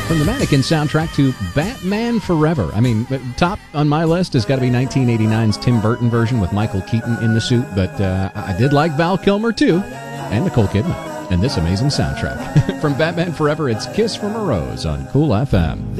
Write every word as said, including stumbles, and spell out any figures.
From the Mannequin soundtrack to Batman Forever. I mean, top on my list has got to be nineteen eighty-nine's Tim Burton version with Michael Keaton in the suit, but uh, I did like Val Kilmer too, and Nicole Kidman, and this amazing soundtrack. From Batman Forever, it's Kiss from a Rose on Cool F M.